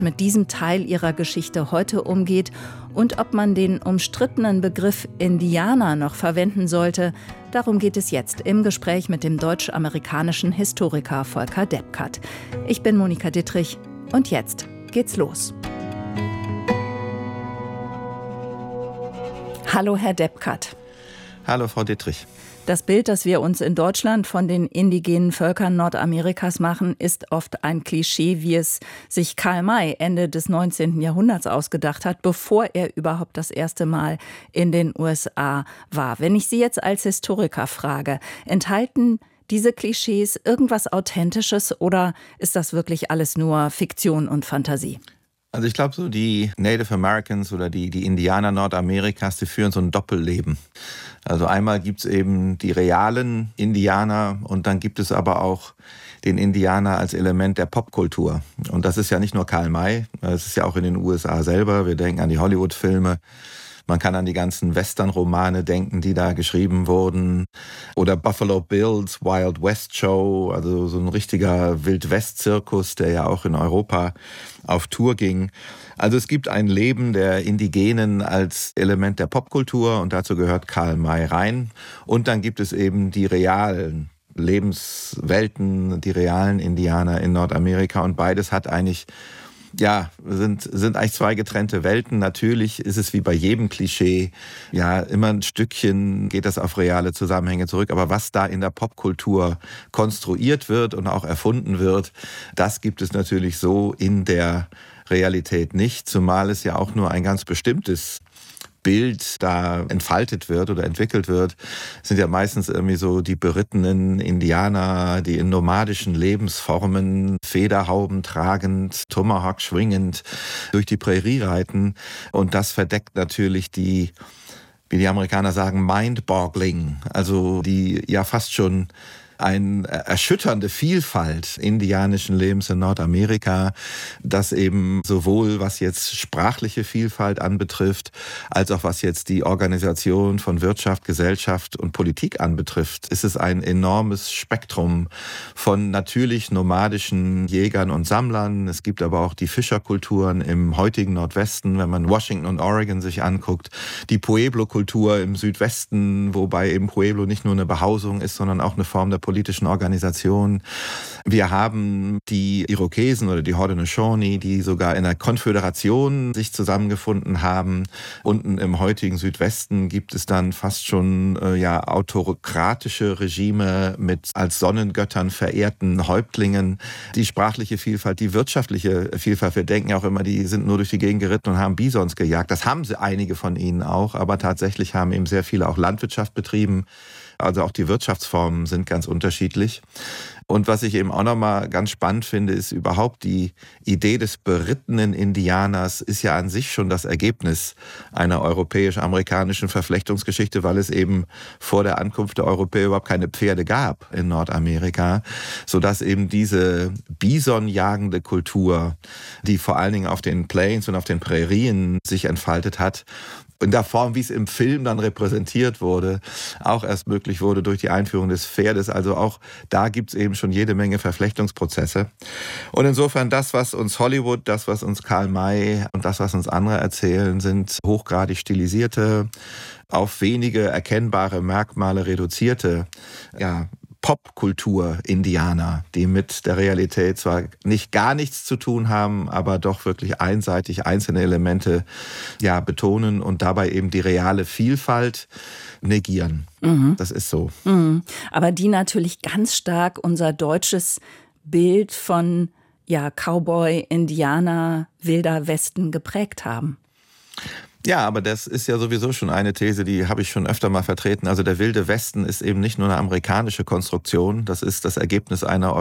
mit diesem Teil ihrer Geschichte heute umgeht und ob man den umstrittenen Begriff Indianer noch verwenden sollte, darum geht es jetzt im Gespräch mit dem deutsch-amerikanischen Historiker Volker Deppkat. Ich bin Monika Dittrich und jetzt geht's los. Hallo Herr Deppkat. Hallo Frau Dittrich. Das Bild, das wir uns in Deutschland von den indigenen Völkern Nordamerikas machen, ist oft ein Klischee, wie es sich Karl May Ende des 19. Jahrhunderts ausgedacht hat, bevor er überhaupt das erste Mal in den USA war. Wenn ich Sie jetzt als Historiker frage, enthalten diese Klischees irgendwas Authentisches oder ist das wirklich alles nur Fiktion und Fantasie? Also ich glaube, so die Native Americans oder die Indianer Nordamerikas, die führen so ein Doppelleben. Also einmal gibt's eben die realen Indianer und dann gibt es aber auch den Indianer als Element der Popkultur. Und das ist ja nicht nur Karl May, es ist ja auch in den USA selber. Wir denken an die Hollywood-Filme. Man kann an die ganzen Western-Romane denken, die da geschrieben wurden. Oder Buffalo Bills Wild West Show, also so ein richtiger Wild-West-Zirkus, der ja auch in Europa auf Tour ging. Also es gibt ein Leben der Indigenen als Element der Popkultur und dazu gehört Karl May rein. Und dann gibt es eben die realen Lebenswelten, die realen Indianer in Nordamerika und beides hat eigentlich sind eigentlich zwei getrennte Welten. Natürlich ist es wie bei jedem Klischee, immer ein Stückchen geht das auf reale Zusammenhänge zurück. Aber was da in der Popkultur konstruiert wird und auch erfunden wird, das gibt es natürlich so in der Realität nicht. Zumal es ja auch nur ein ganz bestimmtes Bild da entfaltet wird oder entwickelt wird, sind ja meistens irgendwie so die berittenen Indianer, die in nomadischen Lebensformen, Federhauben tragend, Tomahawk schwingend durch die Prärie reiten. Und das verdeckt natürlich wie die Amerikaner sagen, mind-boggling, also die ja fast schon eine erschütternde Vielfalt indianischen Lebens in Nordamerika, das eben sowohl was jetzt sprachliche Vielfalt anbetrifft, als auch was jetzt die Organisation von Wirtschaft, Gesellschaft und Politik anbetrifft, ist es ein enormes Spektrum von natürlich nomadischen Jägern und Sammlern. Es gibt aber auch die Fischerkulturen im heutigen Nordwesten, wenn man Washington und Oregon sich anguckt, die Pueblo-Kultur im Südwesten, wobei eben Pueblo nicht nur eine Behausung ist, sondern auch eine Form der politischen Organisation. Wir haben die Irokesen oder die Haudenosaunee, die sogar in einer Konföderation sich zusammengefunden haben. Unten im heutigen Südwesten gibt es dann fast schon autokratische Regime mit als Sonnengöttern verehrten Häuptlingen. Die sprachliche Vielfalt, die wirtschaftliche Vielfalt, wir denken ja auch immer, die sind nur durch die Gegend geritten und haben Bisons gejagt. Das haben sie einige von ihnen auch, aber tatsächlich haben eben sehr viele auch Landwirtschaft betrieben. Also auch die Wirtschaftsformen sind ganz unterschiedlich. Und was ich eben auch nochmal ganz spannend finde, ist überhaupt die Idee des berittenen Indianers ist ja an sich schon das Ergebnis einer europäisch-amerikanischen Verflechtungsgeschichte, weil es eben vor der Ankunft der Europäer überhaupt keine Pferde gab in Nordamerika, sodass eben diese bisonjagende Kultur, die vor allen Dingen auf den Plains und auf den Prärien sich entfaltet hat, in der Form, wie es im Film dann repräsentiert wurde, auch erst möglich wurde durch die Einführung des Pferdes. Also auch da gibt's eben schon jede Menge Verflechtungsprozesse. Und insofern das, was uns Hollywood, das, was uns Karl May und das, was uns andere erzählen, sind hochgradig stilisierte, auf wenige erkennbare Merkmale reduzierte, Popkultur-Indianer, die mit der Realität zwar nicht gar nichts zu tun haben, aber doch wirklich einseitig einzelne Elemente betonen und dabei eben die reale Vielfalt negieren. Mhm. Das ist so. Mhm. Aber die natürlich ganz stark unser deutsches Bild von Cowboy, Indianer, Wilder Westen geprägt haben. Ja, aber das ist ja sowieso schon eine These, die habe ich schon öfter mal vertreten. Also der Wilde Westen ist eben nicht nur eine amerikanische Konstruktion, das ist das Ergebnis einer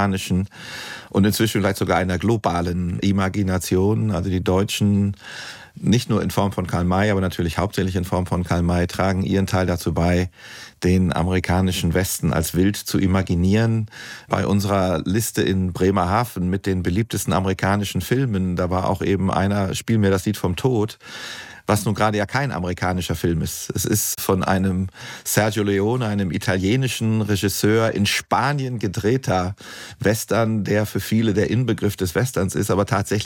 europäisch-amerikanischen und inzwischen vielleicht sogar einer globalen Imagination. Also die Deutschen nicht nur in Form von Karl May, aber natürlich hauptsächlich in Form von Karl May, tragen ihren Teil dazu bei, den amerikanischen Westen als wild zu imaginieren. Bei unserer Liste in Bremerhaven mit den beliebtesten amerikanischen Filmen, da war auch eben einer, Spiel mir das Lied vom Tod, was nun gerade ja kein amerikanischer Film ist. Es ist von einem Sergio Leone, einem italienischen Regisseur, in Spanien gedrehter Western, der für viele der Inbegriff des Westerns ist, aber tatsächlich